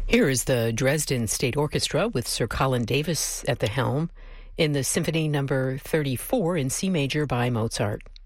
Here is the Dresden State Orchestra with Sir Colin Davis at the helm in the Symphony Number 34 in C major by Mozart.